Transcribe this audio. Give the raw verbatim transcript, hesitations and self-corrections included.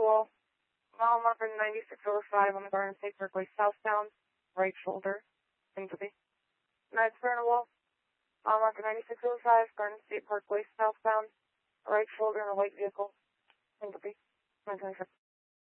wall. Mile marker ninety-six over five on the Garden State Parkway southbound, right shoulder, sympathy. Night Square on the wall. Mile marker ninety-six over five, Garden State Parkway southbound, right shoulder in a white vehicle, sympathy. nine twenty-six.